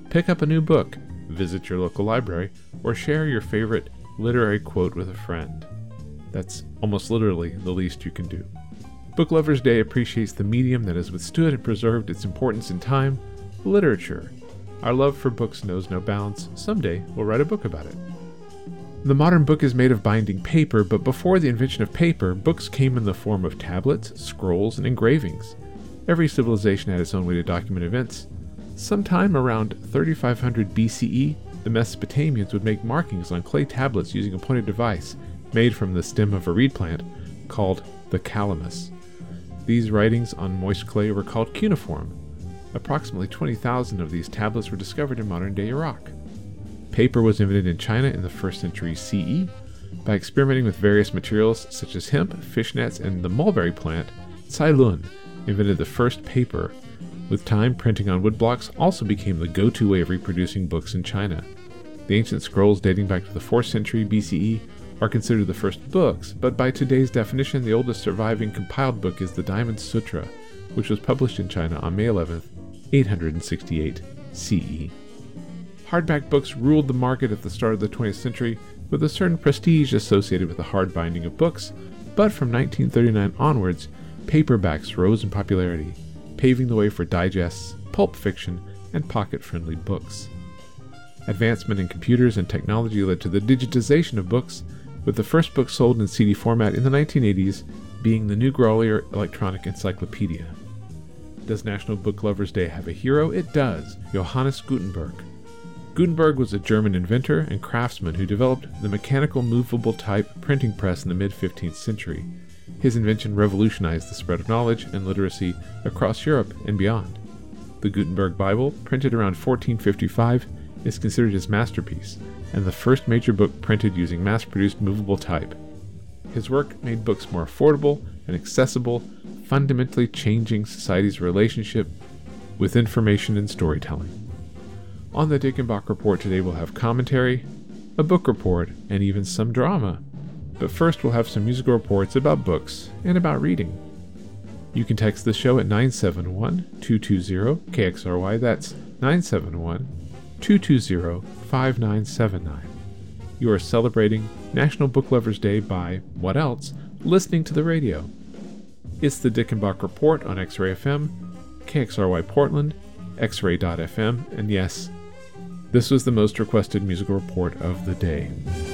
Pick up a new book, visit your local library, or share your favorite literary quote with a friend. That's almost literally the least you can do. Book Lovers Day appreciates the medium that has withstood and preserved its importance in time, literature. Our love for books knows no bounds. Someday we'll write a book about it. The modern book is made of binding paper, but before the invention of paper, books came in the form of tablets, scrolls, and engravings. Every civilization had its own way to document events. Sometime around 3500 BCE, the Mesopotamians would make markings on clay tablets using a pointed device made from the stem of a reed plant called the calamus. These writings on moist clay were called cuneiform. Approximately 20,000 of these tablets were discovered in modern-day Iraq. Paper was invented in China in the 1st century CE. By experimenting with various materials such as hemp, fishnets, and the mulberry plant, Cai Lun invented the first paper. With time, printing on woodblocks also became the go-to way of reproducing books in China. The ancient scrolls dating back to the 4th century BCE are considered the first books, but by today's definition, the oldest surviving compiled book is the Diamond Sutra, which was published in China on May 11, 868 CE. Hardback books ruled the market at the start of the 20th century, with a certain prestige associated with the hard binding of books, but from 1939 onwards, paperbacks rose in popularity, paving the way for digests, pulp fiction, and pocket-friendly books. Advancement in computers and technology led to the digitization of books, with the first book sold in CD format in the 1980s being the New Grolier Electronic Encyclopedia. Does National Book Lovers Day have a hero? It does, Johannes Gutenberg. Gutenberg was a German inventor and craftsman who developed the mechanical movable type printing press in the mid-15th century. His invention revolutionized the spread of knowledge and literacy across Europe and beyond. The Gutenberg Bible, printed around 1455, is considered his masterpiece, and the first major book printed using mass-produced movable type. His work made books more affordable and accessible, fundamentally changing society's relationship with information and storytelling. On the Dickenbach Report today we'll have commentary, a book report, and even some drama. But first we'll have some musical reports about books and about reading. You can text the show at 971-220-KXRY. That's 971-220-5979. You are celebrating National Book Lovers Day by, what else, listening to the radio. It's the Dickenbach Report on X-Ray FM, KXRY Portland, X-Ray.FM, and yes, this was the most requested musical report of the day.